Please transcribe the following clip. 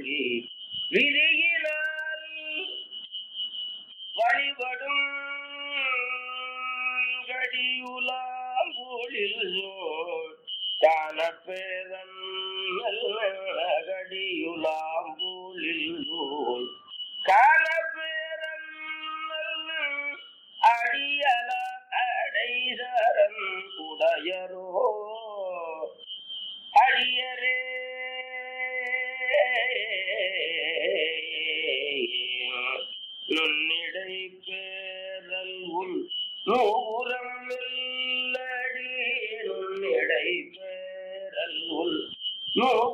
மூழ்கி விதியினால் வழிபடும் கடியுலாம்பூழில் காணப்பேதன் கடியுலாம்பூழில் காணப்பேரன் அடியல அடைசரன் உடையரோ அடியரே நுண்ணிடை பேரல் உள் நூறம் நெல்லடி நுண்ணிடை பேரல் உள்